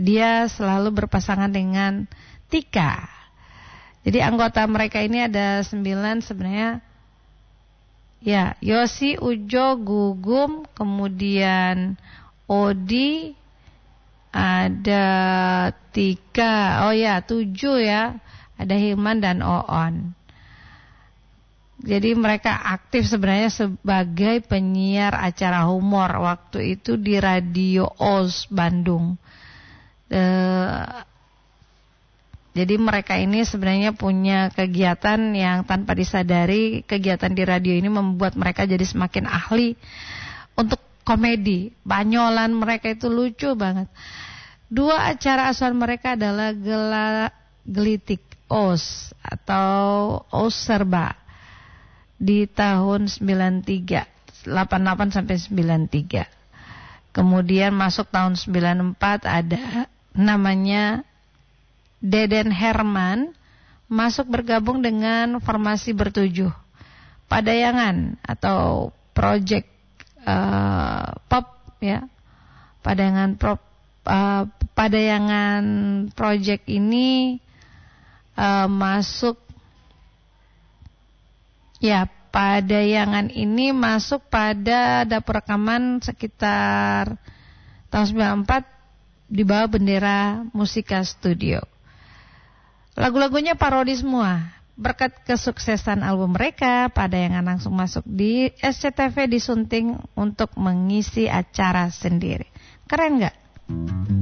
dia selalu berpasangan dengan Tika. Jadi anggota mereka ini ada 9 sebenarnya. Ya, Yosi, Ujo, Gugum, kemudian Odi, ada Tika. Oh ya, 7 ya. Ada Hilman dan Oon. Jadi mereka aktif sebenarnya sebagai penyiar acara humor waktu itu di Radio Oz Bandung. Jadi mereka ini sebenarnya punya kegiatan yang tanpa disadari, kegiatan di radio ini membuat mereka jadi semakin ahli untuk komedi. Banyolan mereka itu lucu banget. 2 acara asuhan mereka adalah Gelitik Oz atau Oz Serba di tahun 93, 88 sampai 93. Kemudian masuk tahun 94 ada namanya Deden Herman masuk bergabung dengan formasi bertujuh Padayangan atau project pop ya. Padayangan project ini masuk ya, Padayangan ini masuk pada dapur rekaman sekitar tahun 94 di bawah bendera Musika Studio. Lagu-lagunya parodi semua. Berkat kesuksesan album mereka, Padayangan langsung masuk di SCTV disunting untuk mengisi acara sendiri. Keren gak?